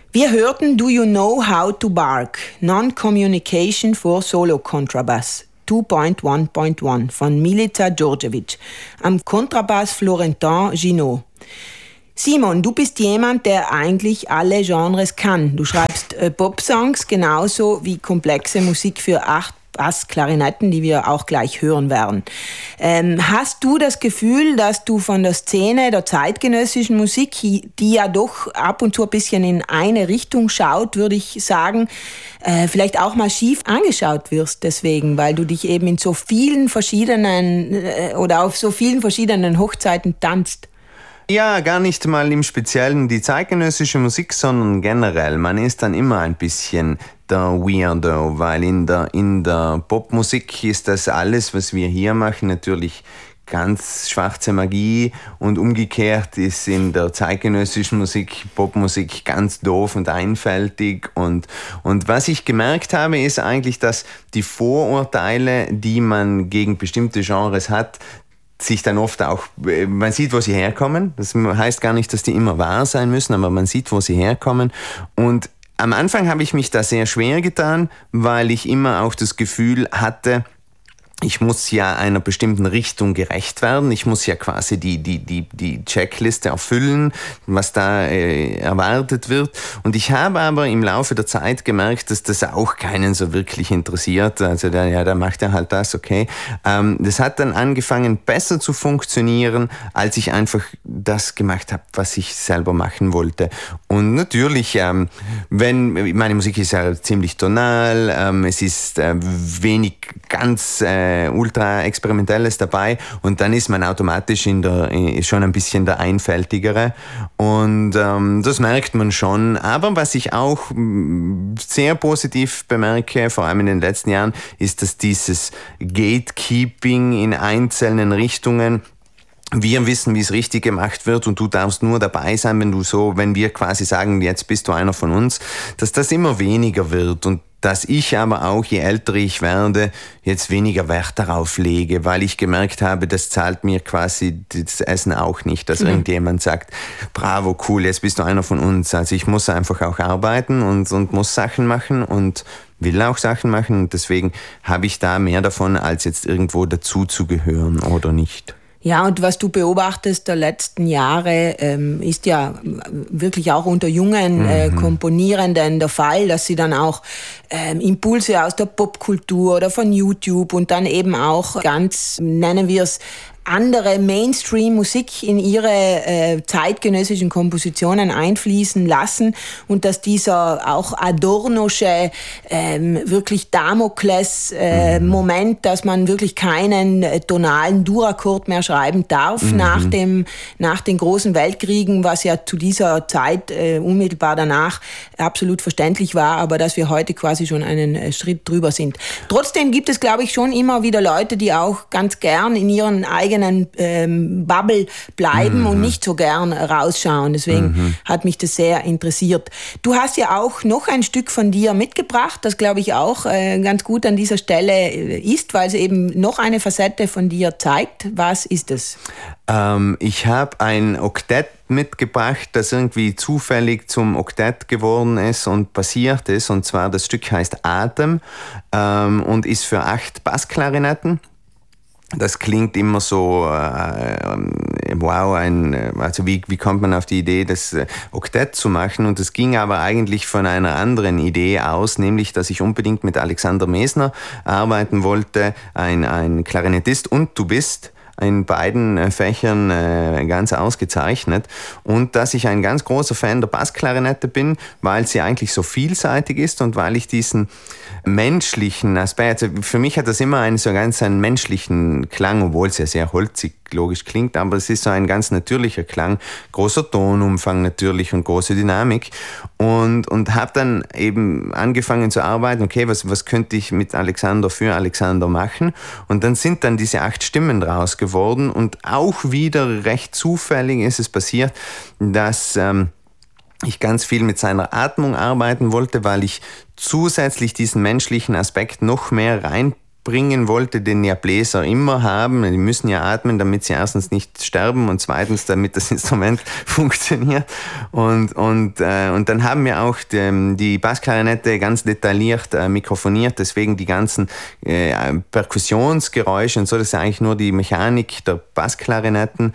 Wir hörten Do You Know How to Bark? Non-Communication for Solo Contrabass 2.1.1 von Milica Đurđević am Kontrabass Florentin Ginaud. Simon, du bist jemand, der eigentlich alle Genres kann. Du schreibst Popsongs genauso wie komplexe Musik für 8 Bassklarinetten, die wir auch gleich hören werden. Hast du das Gefühl, dass du von der Szene der zeitgenössischen Musik, die ja doch ab und zu ein bisschen in eine Richtung schaut, würde ich sagen, vielleicht auch mal schief angeschaut wirst deswegen, weil du dich eben in so vielen verschiedenen oder auf so vielen verschiedenen Hochzeiten tanzt? Ja, gar nicht mal im Speziellen die zeitgenössische Musik, sondern generell. Man ist dann immer ein bisschen der Weirdo, weil in der Popmusik ist das alles, was wir hier machen, natürlich ganz schwarze Magie und umgekehrt ist in der zeitgenössischen Musik, Popmusik ganz doof und einfältig und was ich gemerkt habe, ist eigentlich, dass die Vorurteile, die man gegen bestimmte Genres hat, sich dann oft auch, man sieht, wo sie herkommen. Das heißt gar nicht, dass die immer wahr sein müssen, aber man sieht, wo sie herkommen. Und am Anfang habe ich mich da sehr schwer getan, weil ich immer auch das Gefühl hatte, ich muss ja einer bestimmten Richtung gerecht werden. Ich muss ja quasi die Checkliste erfüllen, was da erwartet wird. Und ich habe aber im Laufe der Zeit gemerkt, dass das auch keinen so wirklich interessiert. Also da macht er halt das, okay. Das hat dann angefangen besser zu funktionieren, als ich einfach das gemacht habe, was ich selber machen wollte. Und natürlich, wenn meine Musik ist ja ziemlich tonal, es ist wenig ganz ultra experimentelles dabei und dann ist man automatisch schon ein bisschen der Einfältigere und das merkt man schon. Aber was ich auch sehr positiv bemerke, vor allem in den letzten Jahren, ist, dass dieses Gatekeeping in einzelnen Richtungen, wir wissen, wie es richtig gemacht wird und du darfst nur dabei sein, wenn wir quasi sagen, jetzt bist du einer von uns, dass das immer weniger wird und dass ich aber auch, je älter ich werde, jetzt weniger Wert darauf lege, weil ich gemerkt habe, das zahlt mir quasi das Essen auch nicht, dass irgendjemand sagt, bravo, cool, jetzt bist du einer von uns. Also ich muss einfach auch arbeiten und muss Sachen machen und will auch Sachen machen und deswegen habe ich da mehr davon, als jetzt irgendwo dazu zu gehören oder nicht. Ja, und was du beobachtest der letzten Jahre, ist ja wirklich auch unter jungen Komponierenden der Fall, dass sie dann auch Impulse aus der Popkultur oder von YouTube und dann eben auch ganz, nennen wir es, andere Mainstream-Musik in ihre zeitgenössischen Kompositionen einfließen lassen und dass dieser auch Adornosche wirklich Damokles-Moment, dass man wirklich keinen tonalen Dur-Akkord mehr schreiben darf nach den großen Weltkriegen, was ja zu dieser Zeit unmittelbar danach absolut verständlich war, aber dass wir heute quasi schon einen Schritt drüber sind. Trotzdem gibt es, glaube ich, schon immer wieder Leute, die auch ganz gern in ihren eigenen Bubble bleiben und nicht so gern rausschauen. Deswegen hat mich das sehr interessiert. Du hast ja auch noch ein Stück von dir mitgebracht, das, glaube ich, auch ganz gut an dieser Stelle ist, weil es eben noch eine Facette von dir zeigt. Was ist es? Ich habe ein Oktett mitgebracht, das irgendwie zufällig zum Oktett geworden ist und passiert ist. Und zwar, das Stück heißt Atem und ist für 8 Bassklarinetten. Das klingt immer so, wow, also wie kommt man auf die Idee, das Oktett zu machen? Und das ging aber eigentlich von einer anderen Idee aus, nämlich, dass ich unbedingt mit Alexander Mesner arbeiten wollte, ein Klarinettist und Tubist, in beiden Fächern ganz ausgezeichnet und dass ich ein ganz großer Fan der Bassklarinette bin, weil sie eigentlich so vielseitig ist und weil ich diesen menschlichen Aspekt, also für mich hat das immer einen menschlichen Klang, obwohl es ja sehr holzig logisch klingt, aber es ist so ein ganz natürlicher Klang, großer Tonumfang natürlich und große Dynamik und habe dann eben angefangen zu arbeiten, okay, was könnte ich mit Alexander für Alexander machen und dann sind dann diese 8 Stimmen draus geworden und auch wieder recht zufällig ist es passiert, dass ich ganz viel mit seiner Atmung arbeiten wollte, weil ich zusätzlich diesen menschlichen Aspekt noch mehr reinbringen bringen wollte, den ja Bläser immer haben. Die müssen ja atmen, damit sie erstens nicht sterben und zweitens, damit das Instrument funktioniert. Und dann haben wir auch die Bassklarinette ganz detailliert mikrofoniert, deswegen die ganzen Perkussionsgeräusche und so, das ist eigentlich nur die Mechanik der Bassklarinetten.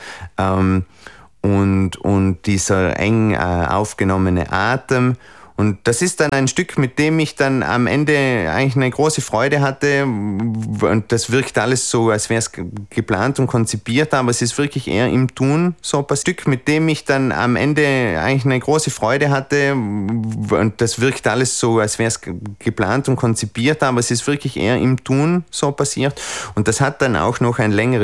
Und dieser eng aufgenommene Atem. Und das ist dann ein Stück, mit dem ich dann am Ende eigentlich eine große Freude hatte. Und das wirkt alles so, als wäre es geplant und konzipiert, aber es ist wirklich eher im Tun so ein Stück, mit dem ich dann am Ende eigentlich eine große Freude hatte. Und das wirkt alles so, als wäre es geplant und konzipiert, aber es ist wirklich eher im Tun so passiert. Und das hat dann auch noch ein längeres